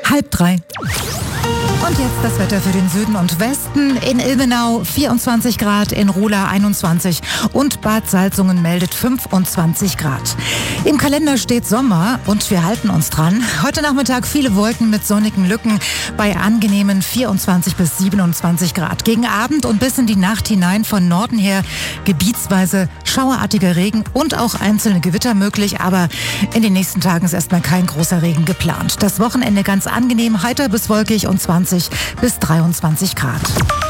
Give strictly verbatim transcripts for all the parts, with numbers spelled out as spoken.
Halb drei. Und jetzt das Wetter für den Süden und Westen. In Ilmenau vierundzwanzig Grad, in Ruhla einundzwanzig und Bad Salzungen meldet fünfundzwanzig Grad. Im Kalender steht Sommer und wir halten uns dran. Heute Nachmittag viele Wolken mit sonnigen Lücken bei angenehmen vierundzwanzig bis siebenundzwanzig Grad. Gegen Abend und bis in die Nacht hinein von Norden her gebietsweise schauerartiger Regen und auch einzelne Gewitter möglich. Aber in den nächsten Tagen ist erstmal kein großer Regen geplant. Das Wochenende ganz angenehm, heiter bis wolkig und zwanzig bis dreiundzwanzig Grad.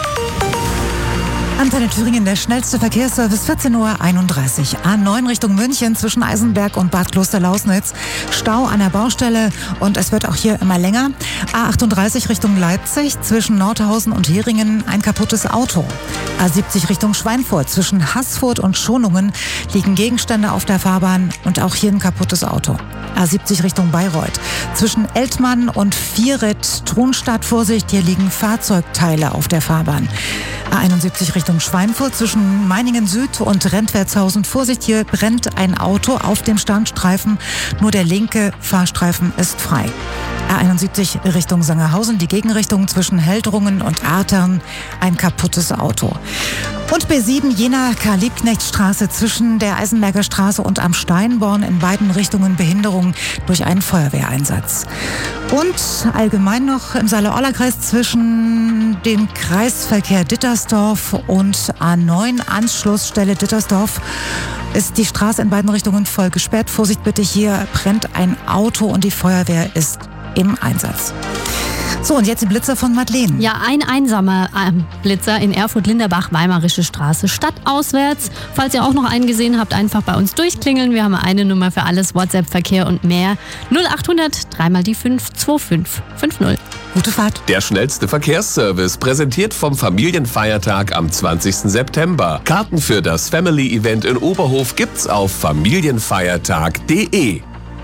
Antenne Thüringen, der schnellste Verkehrsservice, vierzehn Uhr einunddreißig. A neun Richtung München zwischen Eisenberg und Bad Klosterlausnitz. Stau an der Baustelle und es wird auch hier immer länger. A achtunddreißig Richtung Leipzig zwischen Nordhausen und Heringen ein kaputtes Auto. A siebzig Richtung Schweinfurt zwischen Haßfurt und Schonungen liegen Gegenstände auf der Fahrbahn und auch hier ein kaputtes Auto. A siebzig Richtung Bayreuth zwischen Eltmann und Vieret-Tronstadt, Vorsicht, hier liegen Fahrzeugteile auf der Fahrbahn. A einundsiebzig Richtung Schweinfurt zwischen Meiningen Süd und Rentwertshausen. Vorsicht, hier brennt ein Auto auf dem Standstreifen. Nur der linke Fahrstreifen ist frei. A einundsiebzig Richtung Sangerhausen, die Gegenrichtung zwischen Heldrungen und Artern, ein kaputtes Auto. Und B sieben Jena Karl-Liebknecht-Straße zwischen der Eisenberger Straße und am Steinborn in beiden Richtungen Behinderung durch einen Feuerwehreinsatz. Und allgemein noch im Saale-Orla-Kreis zwischen dem Kreisverkehr Dittersdorf und A neun Anschlussstelle Dittersdorf ist die Straße in beiden Richtungen voll gesperrt. Vorsicht bitte, hier brennt ein Auto und die Feuerwehr ist im Einsatz. So, und jetzt die Blitzer von Madeleine. Ja, ein einsamer äh, Blitzer in Erfurt-Linderbach, Weimarische Straße, stadtauswärts. Falls ihr auch noch einen gesehen habt, einfach bei uns durchklingeln. Wir haben eine Nummer für alles, WhatsApp-Verkehr und mehr. null achthundert, dreimal die fünf, zwei fünf fünf null. Gute Fahrt. Der schnellste Verkehrsservice, präsentiert vom Familienfeiertag am zwanzigsten September. Karten für das Family-Event in Oberhof gibt's auf familienfeiertag punkt de.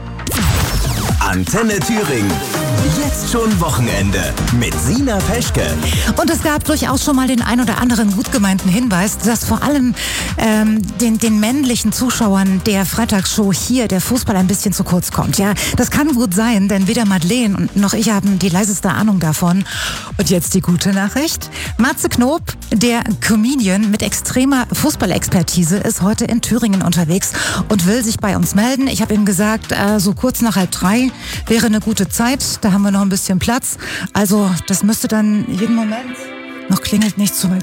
Antenne Thüringen. Jetzt schon Wochenende mit Sina Peschke. Und es gab durchaus schon mal den ein oder anderen gut gemeinten Hinweis, dass vor allem ähm, den, den männlichen Zuschauern der Freitagsshow hier der Fußball ein bisschen zu kurz kommt. Ja, das kann gut sein, denn weder Madeleine und noch ich haben die leiseste Ahnung davon. Und jetzt die gute Nachricht. Matze Knob, der Comedian mit extremer Fußballexpertise, ist heute in Thüringen unterwegs und will sich bei uns melden. Ich habe ihm gesagt, äh, so kurz nach halb drei wäre eine gute Zeit. Da haben wir noch ein bisschen Platz. Also das müsste dann jeden Moment... Noch klingelt nicht so weit.